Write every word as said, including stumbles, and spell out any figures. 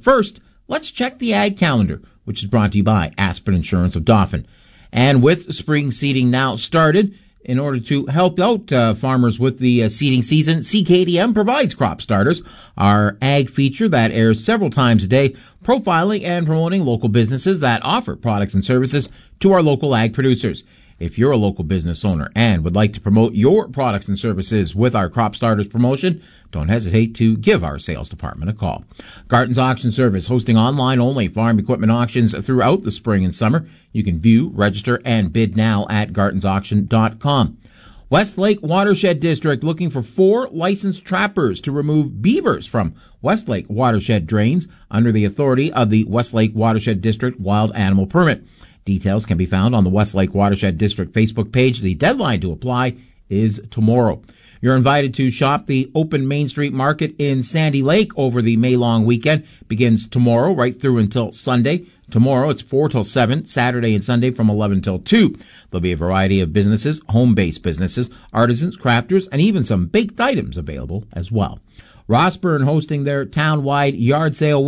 first, let's check the ag calendar, which is brought to you by Aspen Insurance of Dauphin. And with spring seeding now started, in order to help out uh, farmers with the uh, seeding season, C K D M provides Crop Starters, our ag feature that airs several times a day, profiling and promoting local businesses that offer products and services to our local ag producers. If you're a local business owner and would like to promote your products and services with our Crop Starters promotion, don't hesitate to give our sales department a call. Garton's Auction Service, hosting online-only farm equipment auctions throughout the spring and summer. You can view, register, and bid now at gartons auction dot com. Westlake Watershed District looking for four licensed trappers to remove beavers from Westlake Watershed drains under the authority of the Westlake Watershed District Wild Animal Permit. Details can be found on the Westlake Watershed District Facebook page. The deadline to apply is tomorrow. You're invited to shop the open Main Street Market in Sandy Lake over the May-long weekend. Begins tomorrow right through until Sunday. Tomorrow it's four till seven, Saturday and Sunday from eleven till two. There'll be a variety of businesses, home-based businesses, artisans, crafters, and even some baked items available as well. Rossburn hosting their town-wide yard sale